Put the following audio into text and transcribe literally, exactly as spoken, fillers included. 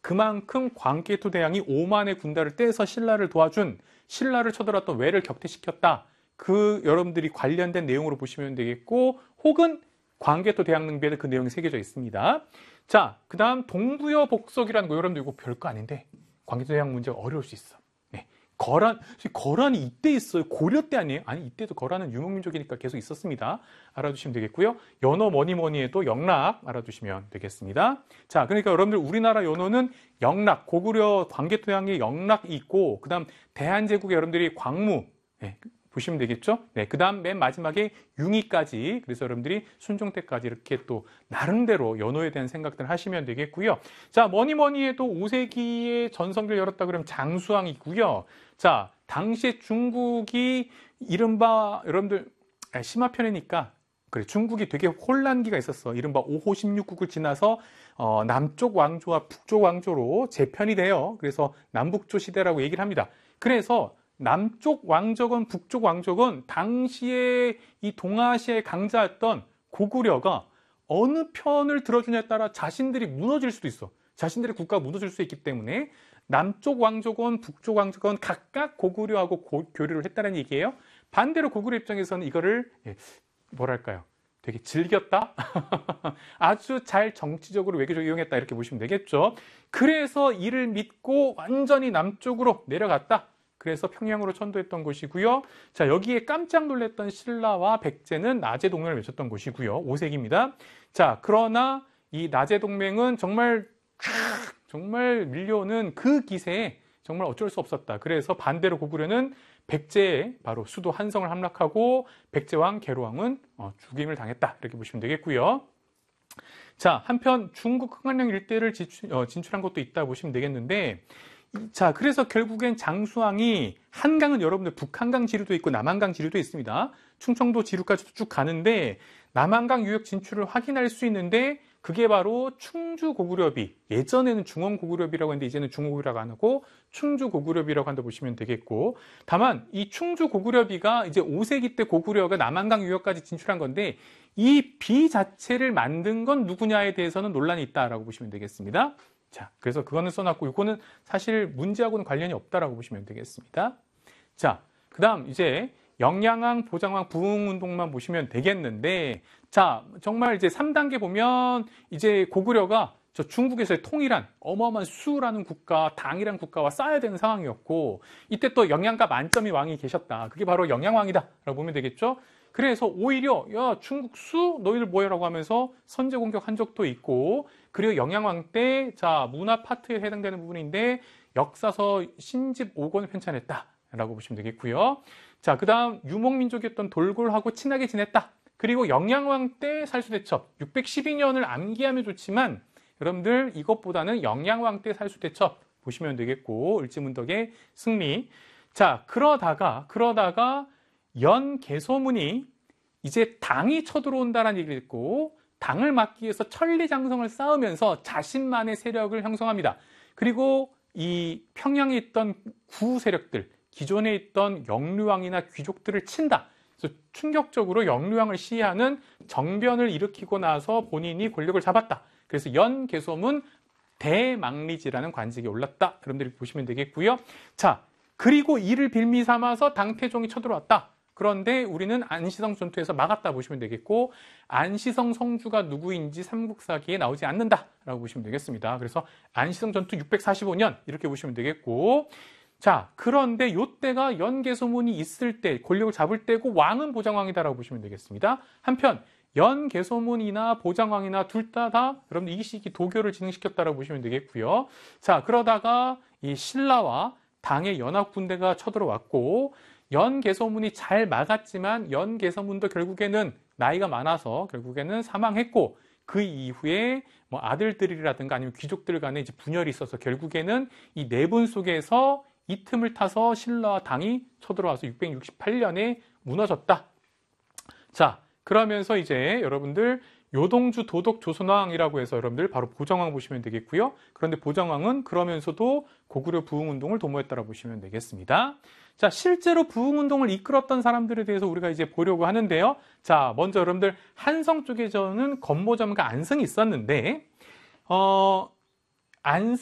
그만큼 광개토 대왕이 오만의 군대를 떼서 신라를 도와준, 신라를 쳐들었던 왜를 격퇴시켰다. 그 여러분들이 관련된 내용으로 보시면 되겠고, 혹은 광개토 대왕 능비에도 그 내용이 새겨져 있습니다. 자, 그 다음 동부여 복속이라는 거, 여러분들 이거 별거 아닌데 광개토 대왕 문제가 어려울 수 있어. 네. 거란, 거란이 이때 있어요. 고려 때 아니에요? 아니, 이때도 거란은 유목민족이니까 계속 있었습니다. 알아두시면 되겠고요. 연호 뭐니 뭐니 해도 영락 알아두시면 되겠습니다. 자, 그러니까 여러분들 우리나라 연호는 영락, 고구려 광개토 대왕의 영락이 있고, 그 다음 대한제국의 여러분들이 광무, 네, 보시면 되겠죠? 네, 그 다음 맨 마지막에 융의까지, 그래서 여러분들이 순종 때까지 이렇게 또 나름대로 연호에 대한 생각들 하시면 되겠고요. 자, 뭐니 뭐니 해도 오 세기에 전성기를 열었다 그러면 장수왕이고요. 자, 당시에 중국이 이른바, 여러분들 심화편이니까 그래, 중국이 되게 혼란기가 있었어. 이른바 오호 십육국을 지나서 어, 남쪽 왕조와 북쪽 왕조로 재편이 돼요. 그래서 남북조 시대라고 얘기를 합니다. 그래서 남쪽 왕족은, 북쪽 왕족은 당시에 이 동아시아의 강자였던 고구려가 어느 편을 들어주냐에 따라 자신들이 무너질 수도 있어. 자신들의 국가가 무너질 수 있기 때문에 남쪽 왕족은, 북쪽 왕족은 각각 고구려하고 고, 교류를 했다는 얘기예요. 반대로 고구려 입장에서는 이거를 뭐랄까요? 되게 즐겼다? 아주 잘 정치적으로 외교적으로 이용했다, 이렇게 보시면 되겠죠. 그래서 이를 믿고 완전히 남쪽으로 내려갔다. 그래서 평양으로 천도했던 곳이고요. 자, 여기에 깜짝 놀랐던 신라와 백제는 나제 동맹을 맺었던 곳이고요. 오 세기입니다. 자, 그러나 이 나제 동맹은 정말 정말 밀려오는 그 기세에 정말 어쩔 수 없었다. 그래서 반대로 고구려는 백제의 바로 수도 한성을 함락하고 백제왕 계로왕은 죽임을 당했다. 이렇게 보시면 되겠고요. 자, 한편 중국 흥한령 일대를 진출한 것도 있다 보시면 되겠는데, 자, 그래서 결국엔 장수왕이 한강은 여러분들 북한강 지류도 있고 남한강 지류도 있습니다. 충청도 지류까지도 쭉 가는데 남한강 유역 진출을 확인할 수 있는데, 그게 바로 충주 고구려비, 예전에는 중원 고구려비라고 했는데 이제는 중고구려라고 안 하고 충주 고구려비라고 한다 보시면 되겠고, 다만 이 충주 고구려비가 이제 오 세기 때 고구려가 남한강 유역까지 진출한 건데, 이 비 자체를 만든 건 누구냐에 대해서는 논란이 있다라고 보시면 되겠습니다. 자, 그래서 그거는 써놨고, 이거는 사실 문제하고는 관련이 없다라고 보시면 되겠습니다. 자, 그 다음 이제 영양왕, 보장왕, 부흥운동만 보시면 되겠는데, 자, 정말 이제 삼 단계 보면 이제 고구려가 저 중국에서의 통일한 어마어마한 수라는 국가, 당이라는 국가와 싸워야 되는 상황이었고, 이때 또 영양가 만점의 왕이 계셨다. 그게 바로 영양왕이다 라고 보면 되겠죠. 그래서 오히려 야, 중국 수 너희들 뭐야라고 하면서 선제 공격한 적도 있고, 그리고 영양왕 때 자, 문화 파트에 해당되는 부분인데 역사서 신집 오 권을 편찬했다라고 보시면 되겠고요. 자, 그 다음 유목민족이었던 돌골하고 친하게 지냈다. 그리고 영양왕 때 살수대첩, 육백십이 년을 암기하면 좋지만 여러분들 이것보다는 영양왕 때 살수대첩 보시면 되겠고, 을지문덕의 승리. 자, 그러다가 그러다가 연개소문이 이제 당이 쳐들어온다는 얘기를 했고, 당을 막기 위해서 천리장성을 쌓으면서 자신만의 세력을 형성합니다. 그리고 이 평양에 있던 구 세력들, 기존에 있던 영류왕이나 귀족들을 친다. 그래서 충격적으로 영류왕을 시해하는 정변을 일으키고 나서 본인이 권력을 잡았다. 그래서 연개소문 대망리지라는 관직에 올랐다. 여러분들이 보시면 되겠고요. 자, 그리고 이를 빌미 삼아서 당태종이 쳐들어왔다. 그런데 우리는 안시성 전투에서 막았다 보시면 되겠고, 안시성 성주가 누구인지 삼국사기에 나오지 않는다라고 보시면 되겠습니다. 그래서 안시성 전투 육백사십오 년 이렇게 보시면 되겠고, 자, 그런데 이때가 연개소문이 있을 때, 권력을 잡을 때고, 왕은 보장왕이다라고 보시면 되겠습니다. 한편 연개소문이나 보장왕이나 둘 다 다 여러분들 이 시기 도교를 진행시켰다라고 보시면 되겠고요. 자, 그러다가 이 신라와 당의 연합군대가 쳐들어왔고, 연개소문이 잘 막았지만 연개소문도 결국에는 나이가 많아서 결국에는 사망했고, 그 이후에 뭐 아들들이라든가 아니면 귀족들 간에 이제 분열이 있어서 결국에는 이 내분 속에서 이 틈을 타서 신라와 당이 쳐들어와서 육백육십팔 년에 무너졌다. 자, 그러면서 이제 여러분들 요동주 도독 조선왕이라고 해서 여러분들 바로 보정왕 보시면 되겠고요. 그런데 보정왕은 그러면서도 고구려 부흥운동을 도모했다라고 보시면 되겠습니다. 자, 실제로 부흥운동을 이끌었던 사람들에 대해서 우리가 이제 보려고 하는데요. 자, 먼저 여러분들 한성 쪽에서는 건모점과 안승이 있었는데, 어, 안